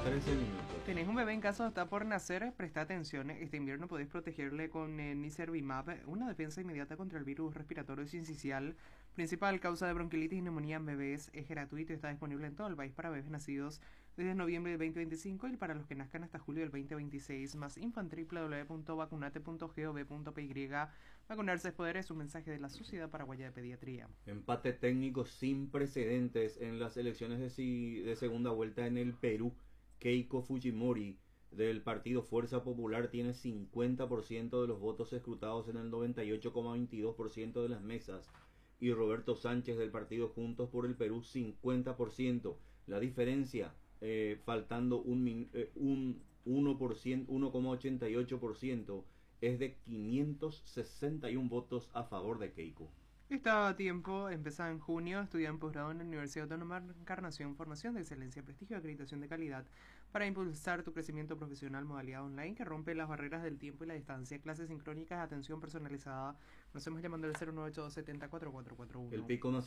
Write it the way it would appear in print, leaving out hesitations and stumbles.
13 minutos. ¿Tenés un bebé en casa o está por nacer? Presta atención. Este invierno podés protegerle con Nicervimab, una defensa inmediata contra el virus respiratorio sincicial, principal causa de bronquiolitis y neumonía en bebés. Es gratuito y está disponible en todo el país para bebés nacidos desde noviembre del 2025 y para los que nazcan hasta julio del 2026. Más info en www.vacunate.gov.py. Vacunarse es poder, es un mensaje de la Sociedad Paraguaya de Pediatría. Empate técnico sin precedentes en las elecciones de segunda vuelta en el Perú. Keiko Fujimori del partido Fuerza Popular tiene 50% de los votos escrutados en el 98,22% de las mesas y Roberto Sánchez del partido Juntos por el Perú 50%. La diferencia, faltando un 1%, 1,88%, es de 561 votos a favor de Keiko. Está a tiempo, empieza en junio, estudia en posgrado en la Universidad Autónoma de Encarnación, formación de excelencia, prestigio y acreditación de calidad para impulsar tu crecimiento profesional, modalidad online que rompe las barreras del tiempo y la distancia, clases sincrónicas, atención personalizada. Nos hemos llamando al 098 270 El 4441. pico